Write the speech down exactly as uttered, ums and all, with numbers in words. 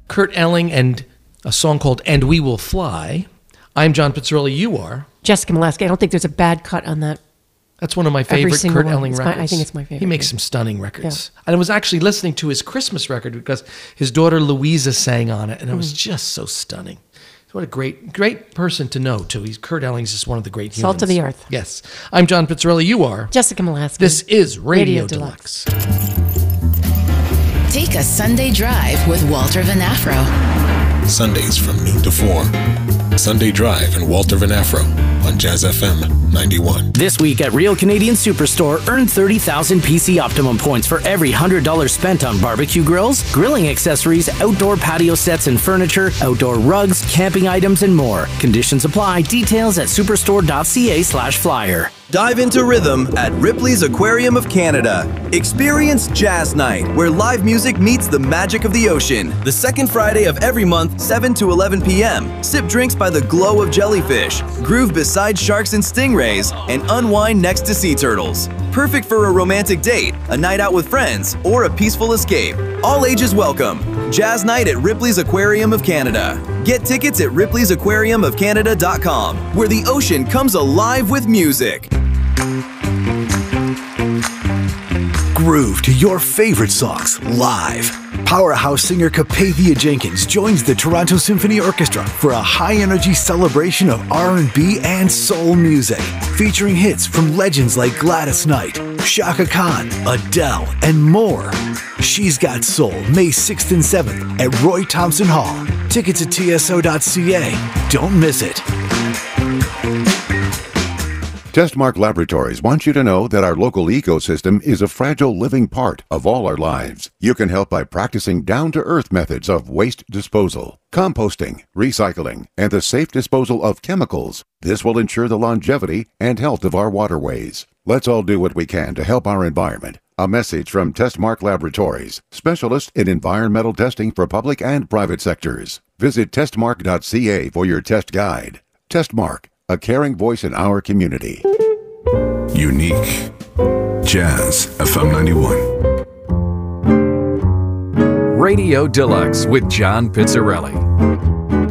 Kurt Elling and a song called And We Will Fly. I'm John Pizzarelli. You are? Jessica Molaski. I don't think there's a bad cut on that. That's one of my favorite Kurt one. Elling It's my- records. I think it's my favorite, He makes yeah. some stunning records. And I was actually listening to his Christmas record because his daughter Louisa sang on it, and it was just so stunning. What a great, great person to know, too. He's Kurt Elling's just one of the great humans. Salt of the earth. Yes. I'm John Pizzarelli. You are? Jessica Molaski. This is Radio, Radio Deluxe. Take a Sunday drive with Walter Van Afro. Sundays from noon to four. Sunday Drive and Walter Van Afro on Jazz F M ninety-one. This week at Real Canadian Superstore, earn thirty thousand P C Optimum points for every one hundred dollars spent on barbecue grills, grilling accessories, outdoor patio sets and furniture, outdoor rugs, camping items, and more. Conditions apply. Details at superstore.ca slash flyer. Dive into rhythm at Ripley's Aquarium of Canada. Experience Jazz Night, where live music meets the magic of the ocean. The second Friday of every month, seven to eleven p.m. Sip drinks by the glow of jellyfish, groove beside sharks and stingrays, and unwind next to sea turtles. Perfect for a romantic date, a night out with friends, or a peaceful escape. All ages welcome. Jazz Night at Ripley's Aquarium of Canada. Get tickets at ripley's aquarium of canada dot com, where the ocean comes alive with music. Groove to your favorite songs live. Powerhouse singer Capathia Jenkins joins the Toronto Symphony Orchestra for a high-energy celebration of R and B and soul music, featuring hits from legends like Gladys Knight, Chaka Khan, Adele, and more. She's Got Soul, May sixth and seventh at Roy Thompson Hall. Tickets at T S O dot C A. Don't miss it. Testmark Laboratories wants you to know that our local ecosystem is a fragile living part of all our lives. You can help by practicing down-to-earth methods of waste disposal, composting, recycling, and the safe disposal of chemicals. This will ensure the longevity and health of our waterways. Let's all do what we can to help our environment. A message from Testmark Laboratories, specialists in environmental testing for public and private sectors. Visit testmark dot C A for your test guide. Testmark, a caring voice in our community. Unique. Jazz F M ninety-one. Radio Deluxe with John Pizzarelli.